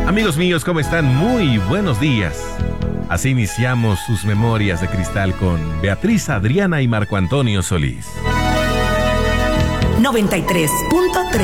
Amigos míos, ¿cómo están? Muy buenos días. Así iniciamos sus memorias de cristal con Beatriz, Adriana y Marco Antonio Solís. 93.3